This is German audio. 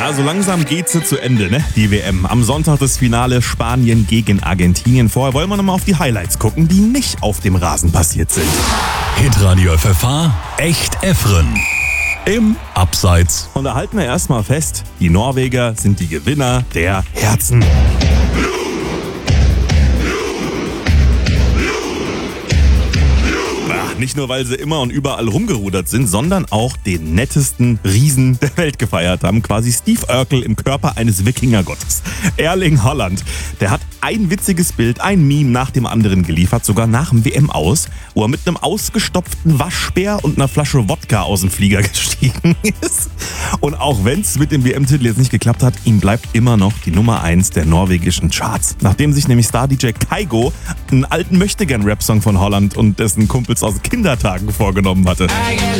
Ja, so langsam geht sie zu Ende, ne? Die WM. Am Sonntag das Finale Spanien gegen Argentinien. Vorher wollen wir nochmal auf die Highlights gucken, die nicht auf dem Rasen passiert sind. Hitradio FFH, echt Effren. Im Abseits. Und da halten wir erstmal fest, die Norweger sind die Gewinner der Herzen. Nicht nur, weil sie immer und überall rumgerudert sind, sondern auch den nettesten Riesen der Welt gefeiert haben. Quasi Steve Urkel im Körper eines Wikingergottes. Erling Haaland, der hat ein witziges Bild, ein Meme nach dem anderen geliefert, sogar nach dem WM-Aus, wo er mit einem ausgestopften Waschbär und einer Flasche Wodka aus dem Flieger gestiegen ist. Und auch wenn es mit dem WM-Titel jetzt nicht geklappt hat, ihm bleibt immer noch die Nummer 1 der norwegischen Charts. Nachdem sich nämlich Star-DJ Kygo einen alten Möchtegern-Rap-Song von Haaland und dessen Kumpels aus Kindertagen vorgenommen hatte.